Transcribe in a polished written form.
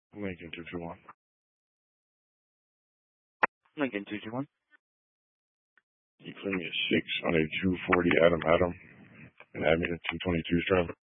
Lincoln 221. Lincoln 221. You clear me at 6 on a 240 Adam, and add me to 222's driver.